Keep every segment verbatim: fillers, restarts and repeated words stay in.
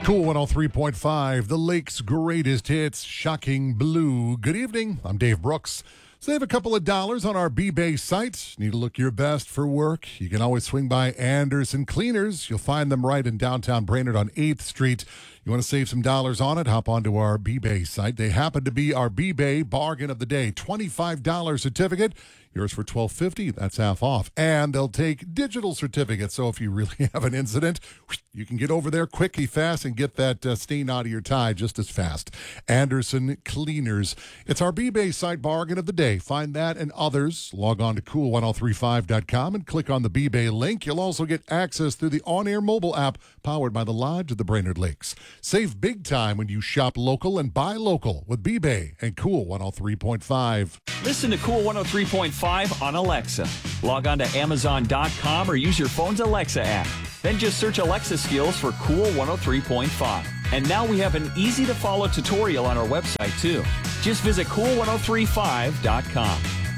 Cool one oh three point five, the Lake's greatest hits, Shocking Blue. Good evening. I'm Dave Brooks. Save a couple of dollars on our B-Bay site. Need to look your best for work? You can always swing by Anderson Cleaners. You'll find them right in downtown Brainerd on eighth Street. You want to save some dollars on it? Hop onto our B-Bay site. They happen to be our B-Bay bargain of the day. twenty-five dollars certificate. Yours for twelve fifty. That's half off. And they'll take digital certificates. So if you really have an incident, you can get over there quickly, fast, and get that uh, stain out of your tie just as fast. Anderson Cleaners. It's our B-Bay site bargain of the day. Find that and others. Log on to cool one oh three five dot com and click on the B-Bay link. You'll also get access through the on-air mobile app powered by the Lodge of the Brainerd Lakes. Save big time when you shop local and buy local with B-Bay and Cool one oh three point five. Listen to Cool one oh three point five on Alexa. Log on to amazon dot com or use your phone's Alexa app. Then just search Alexa skills for Cool one oh three point five. And now we have an easy-to-follow tutorial on our website, too. Just visit cool one oh three five dot com.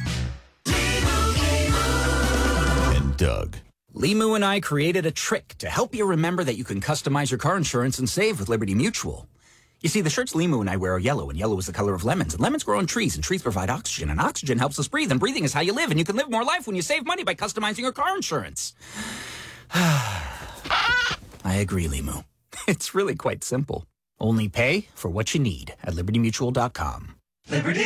And Doug. Limu and I created a trick to help you remember that you can customize your car insurance and save with Liberty Mutual. You see, the shirts Limu and I wear are yellow, and yellow is the color of lemons. And lemons grow on trees, and trees provide oxygen, and oxygen helps us breathe, and breathing is how you live, and you can live more life when you save money by customizing your car insurance. I agree, Limu. It's really quite simple. Only pay for what you need at liberty mutual dot com. Liberty.